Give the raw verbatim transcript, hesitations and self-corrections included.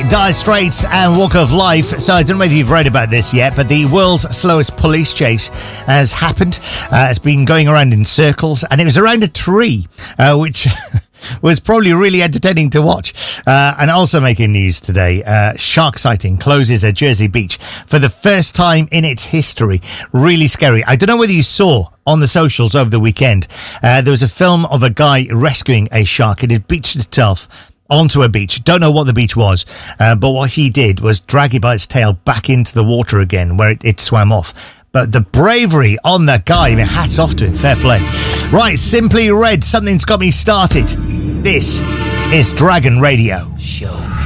Dire Straits and Walk of Life. So I don't know whether you've read about this yet, but the world's slowest police chase has happened. Uh, it's been going around in circles, and it was around a tree, uh, which was probably really entertaining to watch. Uh, and also making news today, uh, shark sighting closes a Jersey beach for the first time in its history. Really scary. I don't know whether you saw on the socials over the weekend, uh, there was a film of a guy rescuing a shark. It had beached itself onto a beach. Don't know what the beach was, uh, but what he did was drag it by its tail back into the water again where it, it swam off. But the bravery on that guy, I mean, hats off to him. Fair play. Right, Simply Red, Something's Got Me Started. This is Dragon Radio. Show.